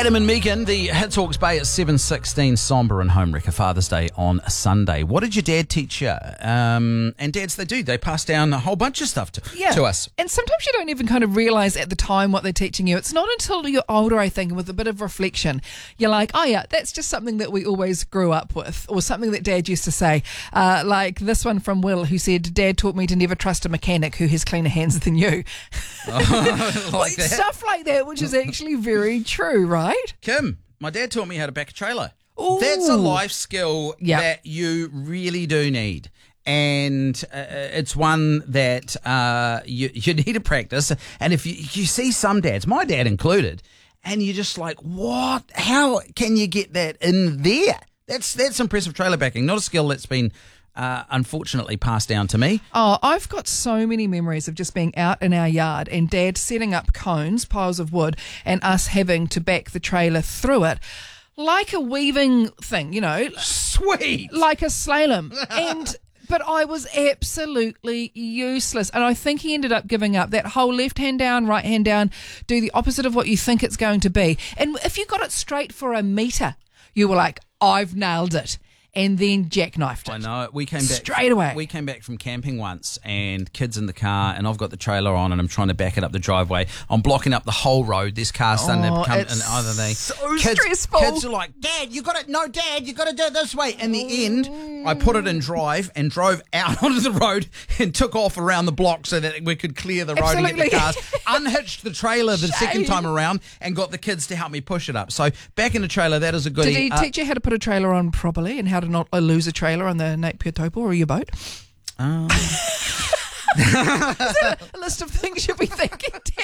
Adam and Megan, the Hits Hawke's Bay at 7:16, sombre and homewrecker Father's Day on Sunday. What did your dad teach you? And dads, they pass down a whole bunch of stuff to us. And sometimes you don't even kind of realise at the time what they're teaching you. It's not until you're older, I think, and with a bit of reflection, you're like, oh yeah, that's just something that we always grew up with, or something that Dad used to say. Like this one from Will, who said, Dad taught me to never trust a mechanic who has cleaner hands than you. Like that. Stuff like that, which is actually very true, right? Kim, my dad taught me how to back a trailer. Ooh. That's a life skill Yep. that you really do need. And it's one that you need to practice. And if you see some dads, my dad included, and you're just like, what? How can you get that in there? That's impressive trailer backing. Not a skill that's been unfortunately passed down to me. Oh, I've got so many memories of just being out in our yard and Dad setting up cones, piles of wood, and us having to back the trailer through it like a weaving thing, you know. Sweet. Like a slalom. But I was absolutely useless. And I think he ended up giving up that whole left hand down, right hand down, do the opposite of what you think it's going to be. And if you got it straight for a metre, you were like, I've nailed it. And then jackknifed it. I know. We came back straight away. We came back from camping once, and kids in the car, and I've got the trailer on, and I'm trying to back it up the driveway. I'm blocking up the whole road. This car's starting to come, and either so kids, stressful. Kids are like, Dad, you got it. No, Dad, you got to do it this way. In the end, I put it in drive and drove out onto the road and took off around the block so that we could clear the road and get the cars. Unhitched the trailer the second time around and got the kids to help me push it up. So back in the trailer, that is a goodie. Did he teach you how to put a trailer on properly and how to not lose a trailer on the Napier Taupo or your boat? Is that a list of things you'll be thinking?